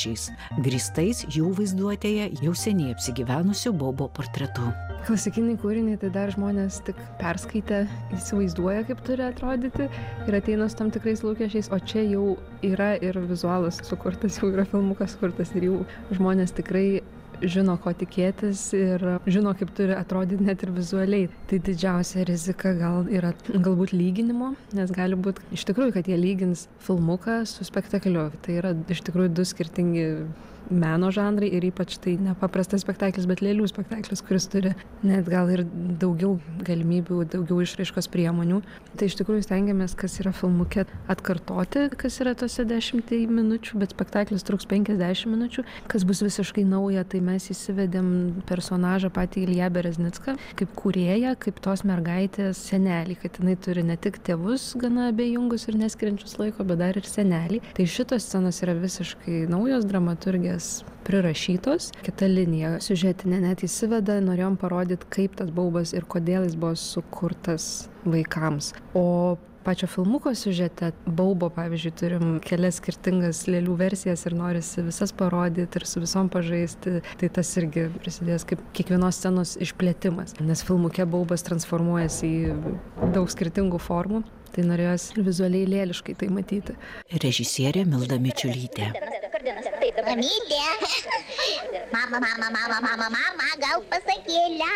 lūkesčiais, grįstais jų vaizduotėje jau seniai apsigyvenusio baubo portretu. Klasikiniai kūriniai tai dar žmonės tik perskaitę įsivaizduoja, kaip turi atrodyti ir ateina su tam tikrais lūkesčiais, o čia jau yra ir vizualas sukurtas, jau yra filmukas sukurtas ir jau žmonės tikrai žino, ko tikėtis ir žino, kaip turi atrodyti net ir vizualiai. Tai didžiausia rizika gal yra galbūt lyginimo, nes gali būti iš tikrųjų, kad jie lygins filmuką su spektakliu. Tai yra iš tikrųjų du skirtingi meno žanrai ir ypač tai ne paprastas spektaklis, bet lėlių spektaklis, kuris turi net gal ir daugiau galimybių, daugiau išraiškos priemonių. Tai iš tikrųjų stengiamės, kas yra filmuke, atkartoti, kas yra tose 10 minučių, bet spektaklis truks 50 minučių. Kas bus visiškai nauja, tai mes įsivedėm personažą patį Ilją Bereznicką, kaip kūrėją, kaip tos mergaitės senelį, kad jinai turi ne tik tėvus gana abejingus ir neskiriančius laiko, bet dar ir senelį. Tai šitos scenos yra visiškai naujos dramaturgijos prirašytos. Kita linija siužetinė net įsiveda, norėjom parodyti, kaip tas baubas ir kodėl jis buvo sukurtas vaikams. O pačio filmuko siužete baubo, pavyzdžiui, turim kelias skirtingas lėlių versijas ir norisi visas parodyti ir su visom pažaisti. Tai tas irgi prisidės kaip kiekvienos scenos išplėtimas. Nes filmuke baubas transformuojasi į daug skirtingų formų. Tai norėjosi vizualiai lėliškai tai matyti. Režisierė Milda Mičiulytė. Mamytė. Mama, gal pasakėlę.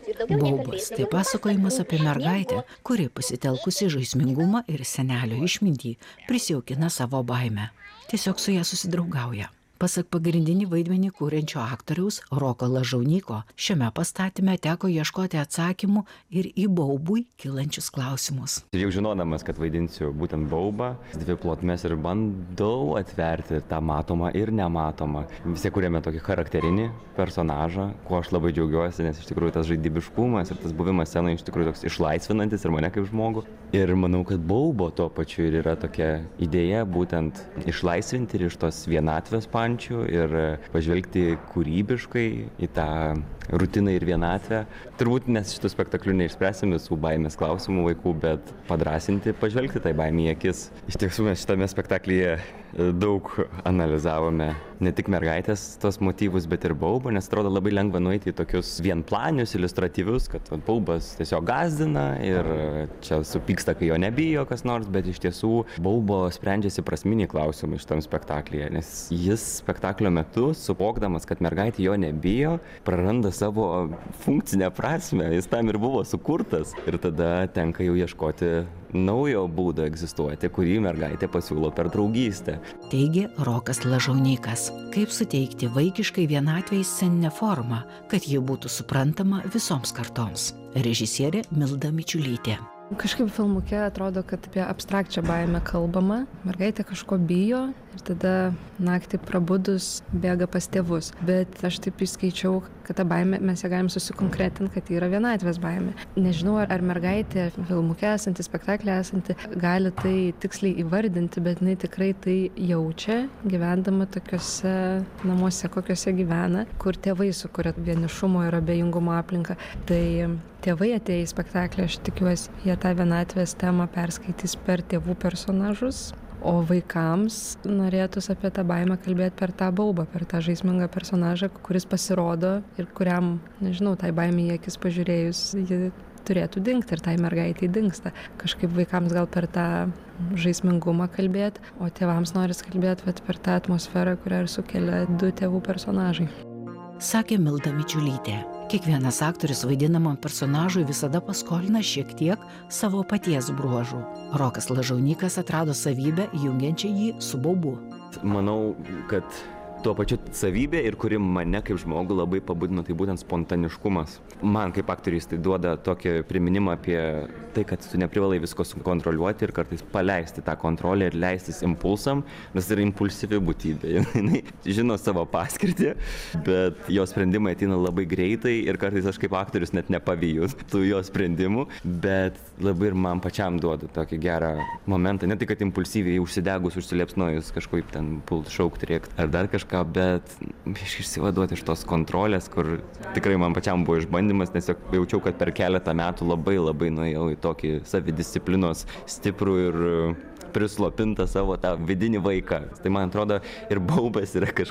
Baubas tai pasakojimas apie mergaitę, kuri pasitelkusi žaismingumą ir senelio išmintį prisijaukina savo baimę. Tiesiog su ją susidraugauja. Pasak pagrindinį vaidmenį kūrenčio aktoriaus Roko Lažaunyko, šiame pastatyme teko ieškoti atsakymų ir į baubui kylančius klausimus. Jau žinodamas, kad vaidinsiu būtent baubą, dvi plotmes ir bandau atverti tą matomą ir nematomą. Visi kūrėme tokį charakterinį personažą, kuo aš labai džiaugiuosi, nes iš tikrųjų tas žaidybiškumas ir tas buvimas scenoje iš tikrųjų toks išlaisvinantis ir mane kaip žmogų. Ir manau, kad baubo tuo pačiu ir yra tokia idėja būtent išlaisvinti ir iš tos vienatvės pančių ir pažvelgti kūrybiškai į tą rutiną ir vienatvę. Turbūt nes šitų spektaklių neišspręsim visų baimės klausimų vaikų, bet padrąsinti, pažvelgti tai baimį į akis. Iš tiesų mes šitame spektaklyje daug analizavome ne tik mergaitės tos motyvus, bet ir baubą, nes atrodo labai lengva nueiti į tokius vienplanius, iliustratyvius, kad baubas tiesiog gazdina ir čia supyksta, kai jo nebijo kas nors, bet iš tiesų baubo sprendžiasi prasminiai klausimai šitam spektaklyje, nes jis spektaklio metu, suvokdamas, kad mergaitė jo nebijo, praranda savo funkcinę prasmę, jis tam ir buvo sukurtas ir tada tenka jau ieškoti naujo būdo egzistuoti, kurį mergaitė pasiūlo per draugystę. Teigė Rokas Lažaunykas, kaip suteikti vaikiškai vienatvei sceninę formą, kad ji būtų suprantama visoms kartoms. Režisierė Milda Mičiulytė. Kažkaip filmuke atrodo, kad apie abstrakčią baimę kalbama. Mergaitė kažko bijo ir tada naktį prabudus bėga pas tėvus. Bet aš taip įskaičiau, kad tą baimę mes ją galim susikonkretinti, kad tai yra vienatvės baimė. Nežinau, ar mergaitė filmuke esanti, spektaklė esanti, gali tai tiksliai įvardinti, bet jinai tikrai tai jaučia, gyvendama tokiuose namuose, kokiuose gyvena, kur tėvai sukuria vienišumo ir abejingumo aplinką. Tai tėvai atėję į spektaklį, aš tikiuosi, jie tą vienatvės temą perskaitys per tėvų personažus, o vaikams norėtųs apie tą baimę kalbėti per tą baubą, per tą žaismingą personažą, kuris pasirodo ir kuriam, nežinau, tai baimė į akis pažiūrėjus, ji turėtų dingti ir tai mergaitei dingsta. Kažkaip vaikams gal per tą žaismingumą kalbėti, o tėvams noris kalbėti per tą atmosferą, kurią ir sukelia du tėvų personažai. Sakė Milda Mičiulytė. Kiekvienas aktorius vaidinamam personažui visada paskolina šiek tiek savo paties bruožų. Rokas Lažaunykas atrado savybę jungiančią jį su baubu. Manau, kad tuo pačiu savybė ir kuri mane kaip žmogų labai pabudino, tai būtent spontaniškumas. Man kaip aktorius tai duoda tokį priminimą apie tai, kad tu neprivalai visko sukontroliuoti ir kartais paleisti tą kontrolę ir leistis impulsam, nes tai yra impulsyvi būtybė. Jinai žino savo paskirtį, bet jo sprendimai ateina labai greitai ir kartais aš kaip aktorius net nepaviju tų jo sprendimų, bet labai ir man pačiam duoda tokį gerą momentą. Ne tik, kad impulsyviai užsidegus, užsiliepsnojus kažkaip ten pult šaukti, rėkti ar dar kažką, bet išsivaduoti iš tos kontrolės, kur tikrai man pačiam buvo išbandymas, nes jaučiau, kad per keletą metų labai nuėjau į tokį savidisciplinos stiprų ir prislopintą savo tą vidinį vaiką. Tai man atrodo ir baubas yra